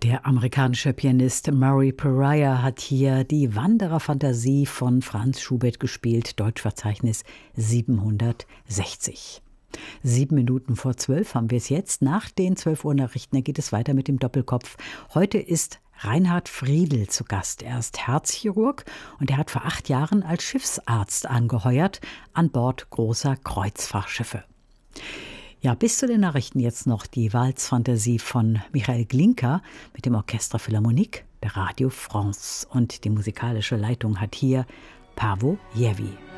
Der amerikanische Pianist Murray Pariah hat hier die Wandererfantasie von Franz Schubert gespielt, Deutschverzeichnis 760. 7 Minuten vor 12 haben wir es jetzt. Nach den 12 Uhr Nachrichten geht es weiter mit dem Doppelkopf. Heute ist Reinhard Friedl zu Gast. Er ist Herzchirurg und er hat vor 8 Jahren als Schiffsarzt angeheuert an Bord großer Kreuzfahrtschiffe. Ja, bis zu den Nachrichten jetzt noch die Walzfantasie von Michael Glinka mit dem Orchestra Philharmonique der Radio France. Und die musikalische Leitung hat hier Paavo Järvi.